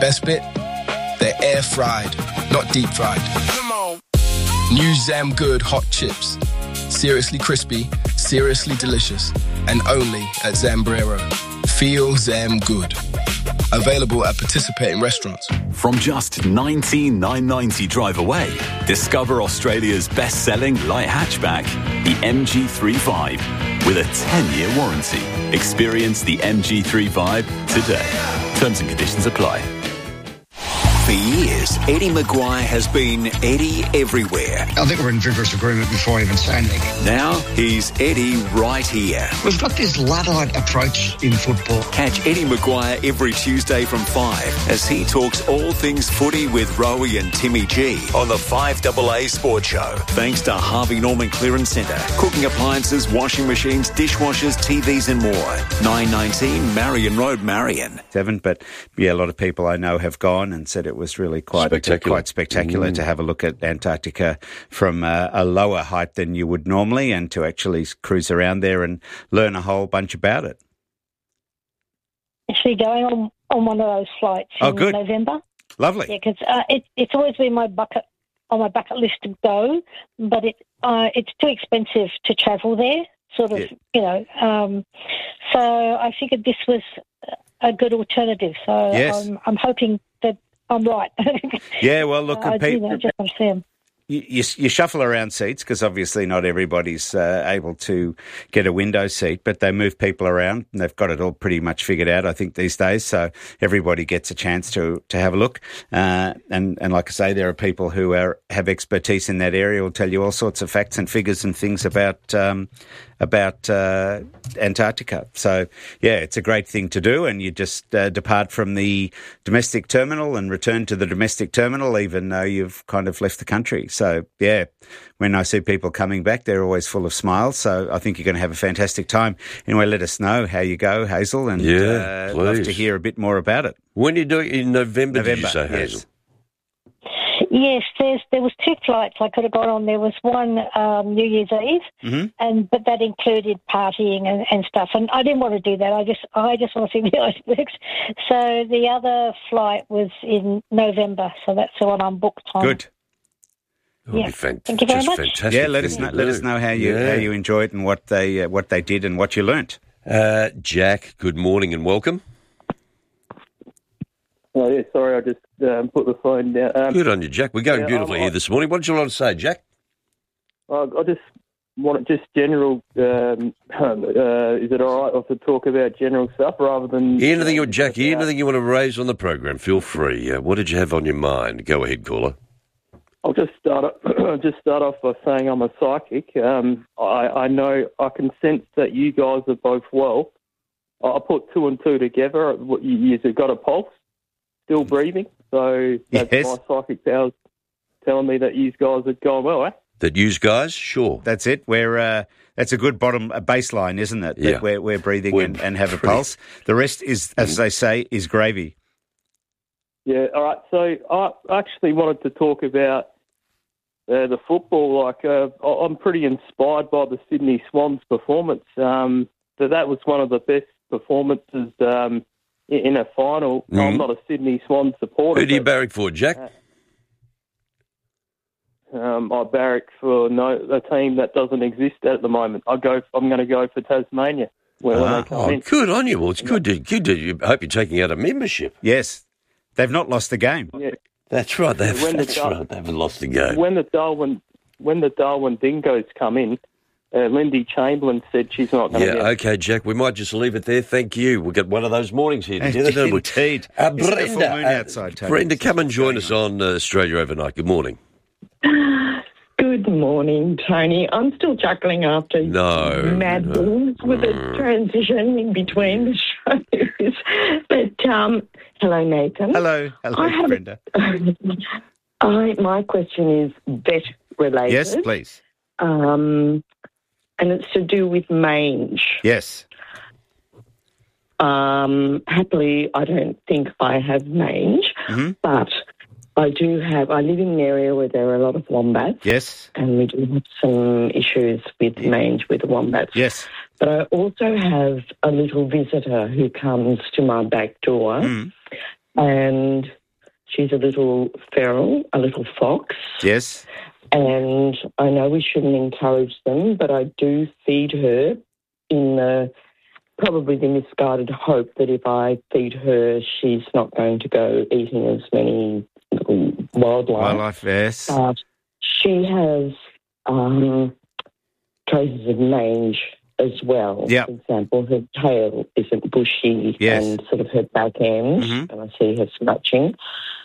best bit? They're air fried, not deep fried. Come on. New Zam Good hot chips. Seriously crispy, seriously delicious, and only at Zambrero. Feel Zam Good. Available at participating restaurants. From just $19,990 drive away, discover Australia's best-selling light hatchback, the MG3 with a 10-year warranty. Experience the MG3 today. Terms and conditions apply. For years, Eddie Maguire has been Eddie everywhere. I think we're in vigorous agreement before I even say anything. Now he's Eddie right here. We've got this Luddite approach in football. Catch Eddie Maguire every Tuesday from 5 as he talks all things footy with Rowie and Timmy G on the 5AA Sports Show. Thanks to Harvey Norman Clearance Centre. Cooking appliances, washing machines, dishwashers, TVs and more. 919 Marion Road, Marion. But yeah, a lot of people I know have gone and said it was really quite spectacular to have a look at Antarctica from a lower height than you would normally, and to actually cruise around there and learn a whole bunch about it. Actually going on one of those flights in November. Lovely. Yeah, because it's always been on my bucket list to go, but it's too expensive to travel there, sort of, so I figured this was a good alternative. So yes. I'm hoping that I'm right. Yeah, well, look, I just want to see them. You shuffle around seats because obviously not everybody's able to get a window seat, but they move people around and they've got it all pretty much figured out, I think, these days. So everybody gets a chance to have a look. And like I say, there are people who have expertise in that area, will tell you all sorts of facts and figures and things about Antarctica. So, yeah, it's a great thing to do, and you just depart from the domestic terminal and return to the domestic terminal even though you've kind of left the country. So, yeah, when I see people coming back, they're always full of smiles. So I think you're going to have a fantastic time. Anyway, let us know how you go, Hazel, and love to hear a bit more about it. When do you do it? In November, did you say, Hazel? Yes, there was 2 flights I could have gone on. There was one New Year's Eve, but that included partying and stuff. And I didn't want to do that. I just want to see the icebergs. So the other flight was in November. So that's the one I'm booked on. Good. Yeah. Thank you very much. Fantastic. Yeah, let us know how you enjoyed and what they did and what you learnt. Jack, good morning and welcome. Oh, yeah, sorry, I just put the phone down. Good on you, Jack. We're going beautifully here this morning. What did you want to say, Jack? I just want general, is it all right to talk about general stuff rather than... Anything you want to raise on the program, feel free. What did you have on your mind? Go ahead, caller. I'll just start off by saying I'm a psychic. I know, I can sense that you guys are both well. I put 2 and 2 together. You've got a pulse. Still breathing, so that's my psychic powers telling me that you guys are going well, eh? That you guys? Sure. That's it. That's a good baseline, isn't it? Yeah. That we're breathing and have a pulse. The rest is, as they say, is gravy. Yeah, all right. So I actually wanted to talk about the football. I'm pretty inspired by the Sydney Swans performance. So that was one of the best performances in a final. I'm not a Sydney Swans supporter. Who do you barrack for, Jack? I barrack for a team that doesn't exist at the moment. I'm going to go for Tasmania. When they come in. Good on you. Well, it's good to I hope you're taking out a membership. Yes. They've not lost the game. Yeah. That's right. They haven't lost the game. When the Darwin Dingoes come in, Lindy Chamberlain said she's not going to get... Okay, Jack, we might just leave it there. Thank you. We'll get one of those mornings here together, don't we? Indeed. Brenda, come and join us on Australia Overnight. Good morning. Good morning, Tony. I'm still chuckling after Mad Bulls with the transition in between the shows. But, hello, Nathan. Hello, Brenda. My question is vet related. Yes, please. And it's to do with mange. Yes. Happily, I don't think I have mange, but I live in an area where there are a lot of wombats. Yes. And we do have some issues with mange with the wombats. Yes. But I also have a little visitor who comes to my back door and she's a little feral, a little fox. Yes. And I know we shouldn't encourage them, but I do feed her in probably the misguided hope that if I feed her, she's not going to go eating as many wildlife. Yes. She has traces of mange as well. Yep. For example, her tail isn't bushy and sort of her back end, and I see her scratching.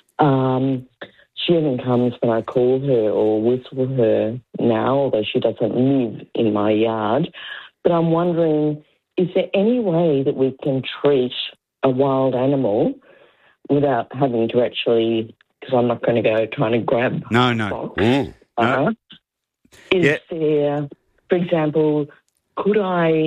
She even comes when I call her or whistle her now, although she doesn't live in my yard. But I'm wondering, is there any way that we can treat a wild animal without having to actually, because I'm not going to go trying to grab a fox. No. Is there, for example, could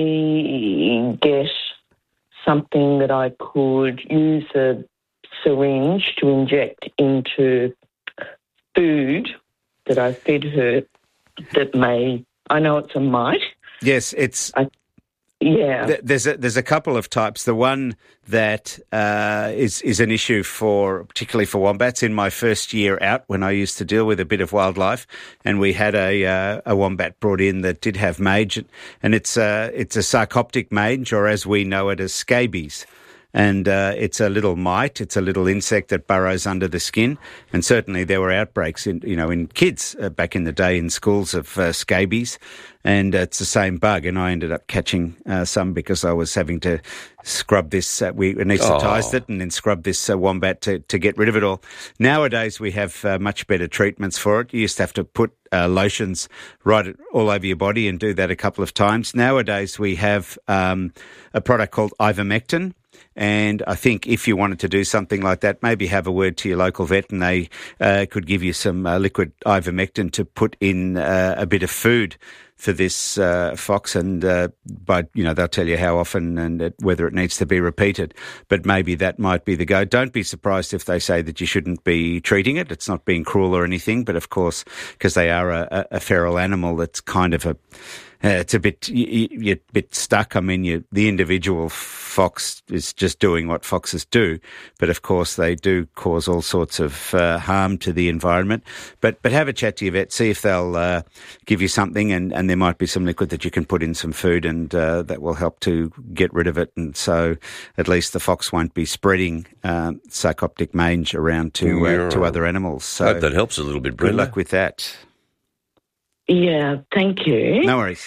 I get something that I could use a syringe to inject into food that I fed her that may, I know it's a mite. Yes, it's... There's a couple of types. The one that is an issue particularly for wombats. In my first year out, when I used to deal with a bit of wildlife, and we had a wombat brought in that did have mange, and it's a sarcoptic mange, or as we know it as scabies. And it's a little mite. It's a little insect that burrows under the skin. And certainly there were outbreaks in kids back in the day in schools of scabies. And it's the same bug. And I ended up catching some because I was having to scrub this. We anaesthetised it and then scrub this wombat to get rid of it all. Nowadays we have much better treatments for it. You used to have to put lotions right all over your body and do that a couple of times. Nowadays we have a product called ivermectin. And I think if you wanted to do something like that, maybe have a word to your local vet and they could give you some liquid ivermectin to put in a bit of food for this fox, and they'll tell you how often and whether it needs to be repeated. But maybe that might be the go. Don't be surprised if they say that you shouldn't be treating it. It's not being cruel or anything, but of course, because they are a feral animal, that's kind of it's a bit, you're a bit stuck. I mean, the individual fox is just doing what foxes do, but of course they do cause all sorts of harm to the environment. But have a chat to your vet, see if they'll give you something, and there might be some liquid that you can put in some food, and that will help to get rid of it. And so at least the fox won't be spreading sarcoptic mange around to other animals. So hope that helps a little bit, Brenda. Good luck with that. Yeah, thank you. No worries.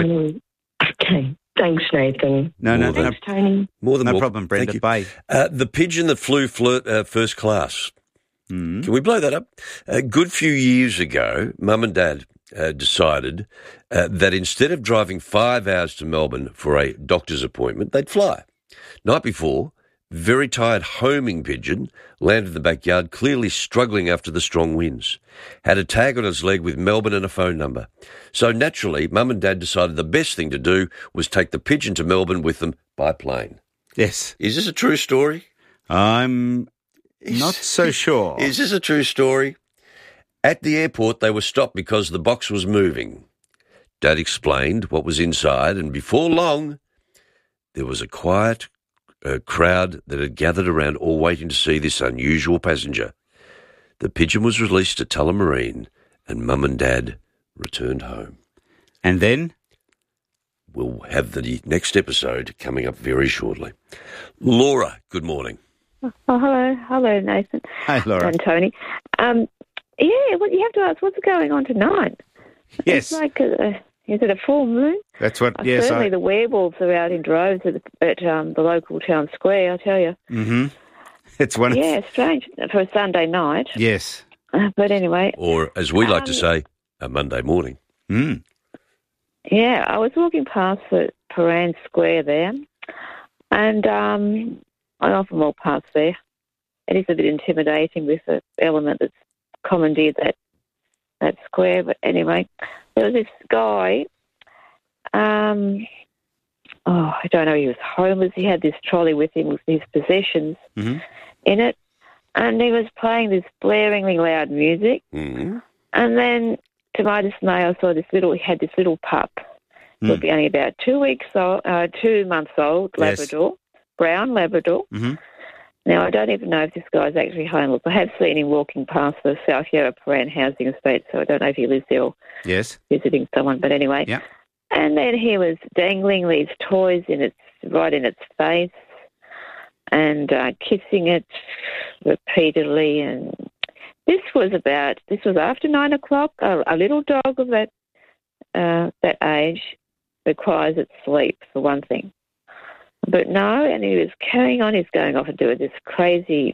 Okay. Thanks, Nathan. No, thanks, Tony. No problem, Brenda. Bye. The pigeon that flew first class. Can we blow that up? A good few years ago, Mum and Dad decided that instead of driving 5 hours to Melbourne for a doctor's appointment, they'd fly. Night before, very tired homing pigeon landed in the backyard, clearly struggling after the strong winds. Had a tag on his leg with Melbourne and a phone number. So naturally, Mum and Dad decided the best thing to do was take the pigeon to Melbourne with them by plane. Yes. Is this a true story? I'm not so sure. Is this a true story? At the airport, they were stopped because the box was moving. Dad explained what was inside, and before long, there was a quiet crowd that had gathered around, all waiting to see this unusual passenger. The pigeon was released to Tullamarine, and Mum and Dad returned home. And then? We'll have the next episode coming up very shortly. Laura, good morning. Oh, hello. Hello, Nathan. Hi, Laura. And Tony. Well, you have to ask, what's going on tonight? Yes. It's like, is it a full moon? That's what, Certainly the werewolves are out in droves at the local town square, I tell you. Mm-hmm. It's one. Yeah, strange for a Sunday night. Yes. But anyway. Or, as we like to say, a Monday morning. Mm. Yeah, I was walking past the Paran Square there, and I often walk past there. It is a bit intimidating with the element that's commandeered that square. But anyway, there was this guy. I don't know, he was homeless. He had this trolley with him with his possessions in it, and he was playing this blaringly loud music. Mm-hmm. And then, to my dismay, I saw he had this little pup. He would be only about 2 months old, Labrador, brown Labrador. Mm-hmm. Now, I don't even know if this guy's actually homeless. I have seen him walking past the South Yarra Paran housing estate, so I don't know if he lives there or visiting someone. But anyway, and then he was dangling these toys right in its face and kissing it repeatedly. And this was after 9 o'clock. A little dog of that age requires its sleep, for one thing. But no, and he was carrying on. He's going off and doing this crazy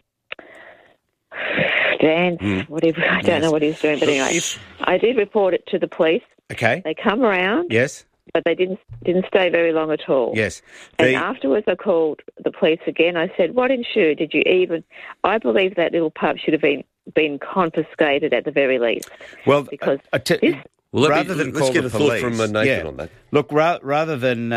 dance, whatever. I don't know what he's doing. But anyway, I did report it to the police. Okay. They come around. Yes. But they didn't stay very long at all. Yes. And afterwards I called the police again. I said, what ensured did you even... I believe that little pup should have been confiscated at the very least. Well, because let's get a thought from Nathan on that. Look, rather than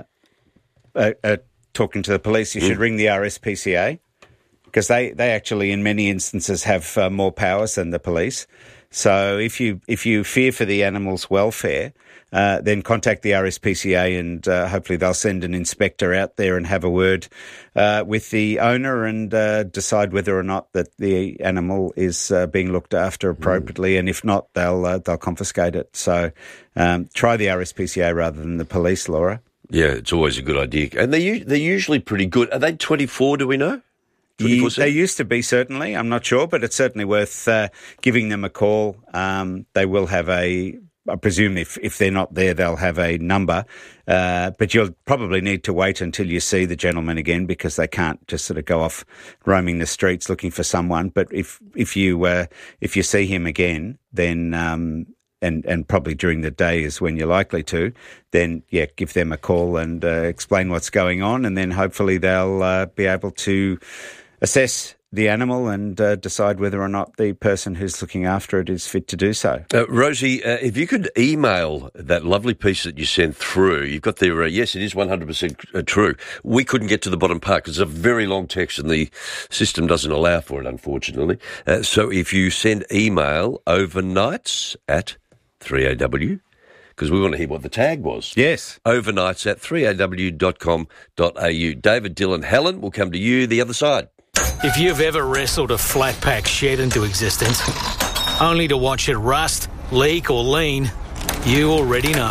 talking to the police, you should ring the RSPCA, because they actually, in many instances, have more powers than the police. So if you fear for the animal's welfare, then contact the RSPCA, and hopefully they'll send an inspector out there and have a word with the owner and decide whether or not that the animal is being looked after appropriately, and if not, they'll confiscate it. So try the RSPCA rather than the police, Laura. Yeah, it's always a good idea, and they're usually pretty good. Are they 24? Do we know? They used to be, certainly. I'm not sure, but it's certainly worth giving them a call. They will have I presume if they're not there, they'll have a number. But you'll probably need to wait until you see the gentleman again, because they can't just sort of go off roaming the streets looking for someone. But if you see him again, then and probably during the day is when you're likely to, then give them a call and explain what's going on, and then hopefully they'll be able to assess the animal and decide whether or not the person who's looking after it is fit to do so. Rosie, if you could email that lovely piece that you sent through, you've got there, yes, it is 100% true. We couldn't get to the bottom part because it's a very long text and the system doesn't allow for it, unfortunately. So if you send email overnights at 3AW, because we want to hear what the tag was. Yes. Overnights at 3aw.com.au. David, Dylan, Helen, will come to you the other side. If you've ever wrestled a flat-pack shed into existence, only to watch it rust, leak or lean, you already know.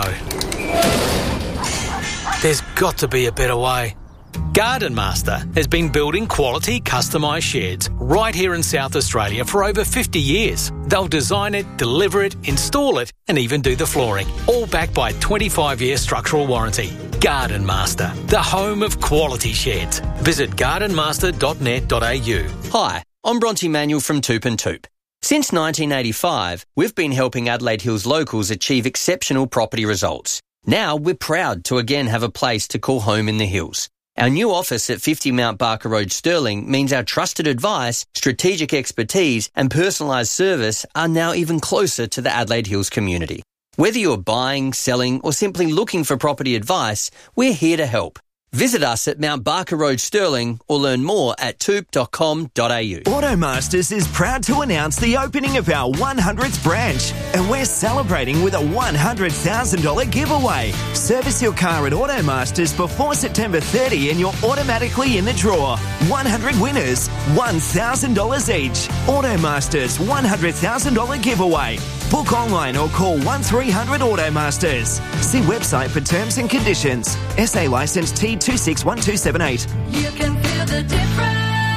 There's got to be a better way. Garden Master has been building quality customised sheds right here in South Australia for over 50 years. They'll design it, deliver it, install it, and even do the flooring, all backed by a 25-year structural warranty. Garden Master, the home of quality sheds. Visit gardenmaster.net.au. Hi, I'm Bronte Manuel from Toop and Toop. Since 1985, we've been helping Adelaide Hills locals achieve exceptional property results. Now we're proud to again have a place to call home in the hills. Our new office at 50 Mount Barker Road, Stirling, means our trusted advice, strategic expertise and personalised service are now even closer to the Adelaide Hills community. Whether you're buying, selling or simply looking for property advice, we're here to help. Visit us at Mount Barker Road, Stirling, or learn more at toop.com.au. Automasters is proud to announce the opening of our 100th branch, and we're celebrating with a $100,000 giveaway. Service your car at Automasters before September 30 and you're automatically in the draw. 100 winners, $1,000 each. Automasters $100,000 giveaway. Book online or call 1300 Automasters. See website for terms and conditions. SA licence T261278. You can feel the difference.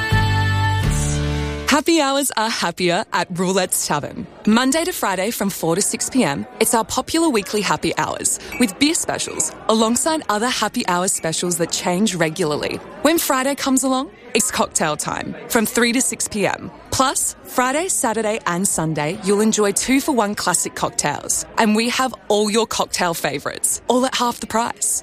Happy hours are happier at Roulette's Tavern. Monday to Friday from 4 to 6 p.m, it's our popular weekly happy hours with beer specials alongside other happy hours specials that change regularly. When Friday comes along, it's cocktail time from 3 to 6 p.m. Plus, Friday, Saturday and Sunday, you'll enjoy 2-for-1 classic cocktails. And we have all your cocktail favourites, all at half the price.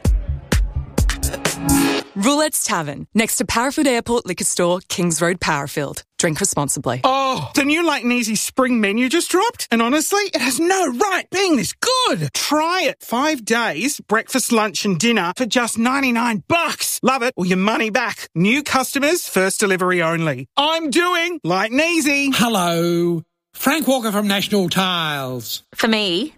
Roulette's Tavern, next to Parafood Airport Liquor Store, Kings Road, Parafield. Drink responsibly. Oh, the new Light and Easy spring menu just dropped, and honestly, it has no right being this good. Try it. 5 days, breakfast, lunch and dinner for just $99. Love it or your money back. New customers, first delivery only. I'm doing Light and Easy. Hello. Frank Walker from National Tiles. For me,